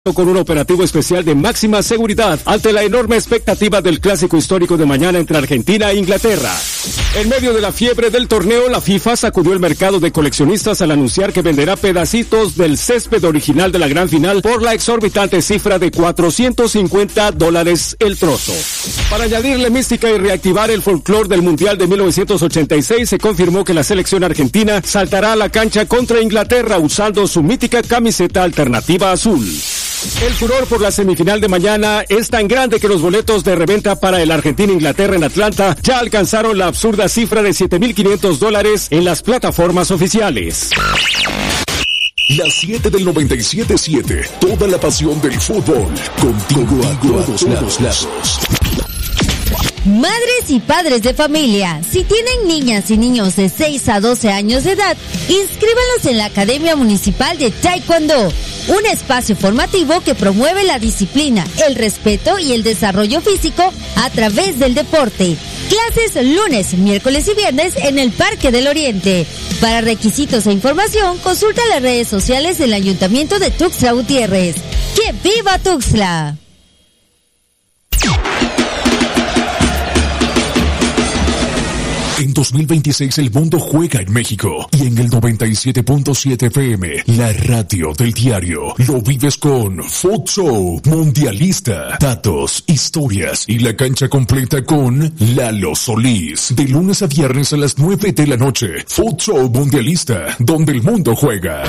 con un operativo especial de máxima seguridad ante la enorme expectativa del clásico histórico de mañana entre Argentina e Inglaterra. En medio de la fiebre del torneo, la FIFA sacudió el mercado de coleccionistas al anunciar que venderá pedacitos del césped original de la gran final por la exorbitante cifra de $450 el trozo. Para añadirle mística y reactivar el folclore del Mundial de 1986, se confirmó que la selección argentina saltará a la cancha contra Inglaterra usando su mítica camiseta alternativa azul. El furor por la semifinal de mañana es tan grande que los boletos de reventa para el Argentina-Inglaterra en Atlanta ya alcanzaron la absurda cifra de $7,500 en las plataformas oficiales. Las 7 del 97.7, toda la pasión del fútbol, contigo a todos lados. Madres y padres de familia, si tienen niñas y niños de 6 a 12 años de edad, inscríbanlos en la Academia Municipal de Taekwondo, un espacio formativo que promueve la disciplina, el respeto y el desarrollo físico a través del deporte. Clases lunes, miércoles y viernes en el Parque del Oriente. Para requisitos e información, consulta las redes sociales del Ayuntamiento de Tuxtla Gutiérrez. ¡Que viva Tuxtla! En 2026 el mundo juega en México y en el 97.7 FM, la radio del diario, lo vives con Futsal Mundialista, datos, historias y la cancha completa con Lalo Solís. De lunes a viernes a las 9 de la noche, Futsal Mundialista, donde el mundo juega.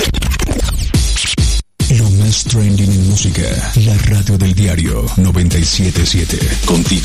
Lo más trending en música, la radio del diario 97.7, contigo.